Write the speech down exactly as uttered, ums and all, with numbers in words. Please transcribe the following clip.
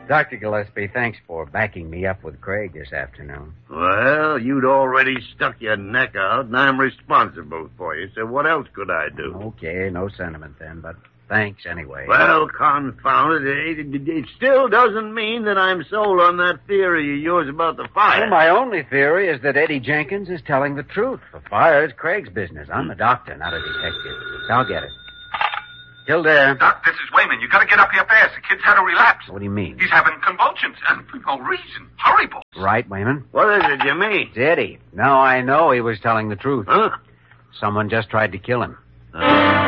Doctor Gillespie, thanks for backing me up with Craig this afternoon. Well, you'd already stuck your neck out, and I'm responsible for you, so what else could I do? Okay, no sentiment then, but thanks anyway. Well, confound it, it, it, it still doesn't mean that I'm sold on that theory of yours about the fire. Well, my only theory is that Eddie Jenkins is telling the truth. The fire is Craig's business. I'm a doctor, not a detective. I'll get it. Kildare. Doc, this is Wayman. You gotta get up here fast. The kid's had a relapse. What do you mean? He's having convulsions, and for no reason. Hurry, boss. Right, Wayman? What is it you mean? It's Eddie. Now I know he was telling the truth. Huh? Someone just tried to kill him. Uh.